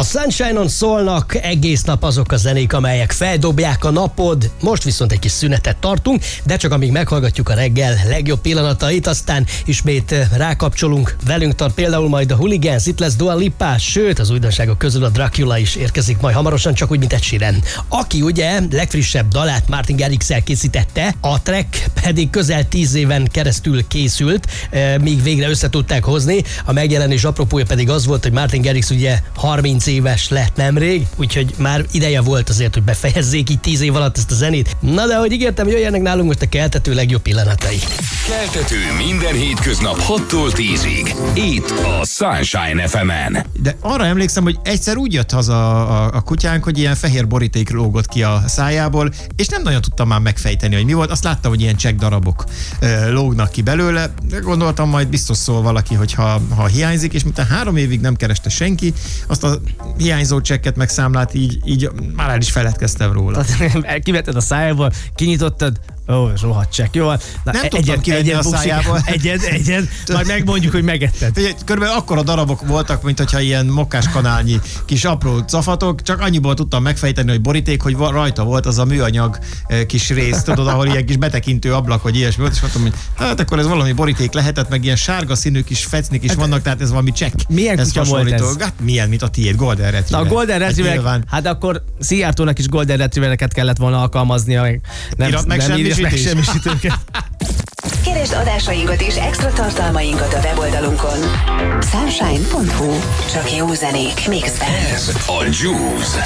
A Sunshine-on szólnak egész nap azok a zenék, amelyek feldobják a napod. Most viszont egy kis szünetet tartunk, de csak amíg meghallgatjuk a reggel legjobb pillanatait, aztán ismét rákapcsolunk. Velünk tart például majd a Hooligans, itt lesz Dua Lipa, sőt az újdonságok közül a Dracula is érkezik majd hamarosan, csak úgy, mint Ed Sheeran. Aki ugye legfrissebb dalát Martin Garrix-el készítette, a track pedig közel 10 éven keresztül készült, míg végre össze tudták hozni. A megjelenés apropója pedig az volt, hogy Martin Garrix ugye 30 éves lett nemrég, úgyhogy már ideje volt azért, hogy befejezzék így 10 év alatt ezt a zenét. Na de ahogy ígértem, jöjjenek nálunk most a keltető legjobb pillanatai. Keltető minden hétköznap 6-tól 10-ig. Itt a Sunshine FM-en. De arra emlékszem, hogy egyszer úgy jött haza a kutyánk, hogy ilyen fehér boríték lógott ki a szájából, és nem nagyon tudtam már megfejteni, hogy mi volt. Azt láttam, hogy ilyen csekk darabok lógnak ki belőle. De gondoltam, majd biztos szól valaki, hogy ha hiányzik, és miután 3 évig nem kereste senki, azt a hiányzó csekket megszámlált, így már el is feledkeztem róla. Kivetted a szájából, kinyitottad, rohadt csekk, jó? Nem tudtam kivenni a szájából. Egyed, majd megmondjuk, hogy megetted. Körülbelül akkora darabok voltak, mint hogyha ilyen mokkáskanálnyi kis apró cafatok, csak annyiból tudtam megfejteni, hogy boríték, hogy rajta volt az a műanyag kis rész, tudod, ahol ilyen kis betekintő ablak, hogy ilyesmi volt, és mondtam, hogy hát akkor ez valami boríték lehetett, meg ilyen sárga színű kis fecnik is vannak, tehát ez valami csekk. Milyen kutya volt ez? Hát milyen, mint a tiéd, Golden Retriever. Na a Golden Retriever, hát akkor Szijjártónak is Golden Retrievereket kellett volna alkalmaznia, nem megsemmisítőket. Keresd adásainkat és extra tartalmainkat a weboldalunkon. Sunshine.hu. Csak jó zenék mixben. Ez a Juice.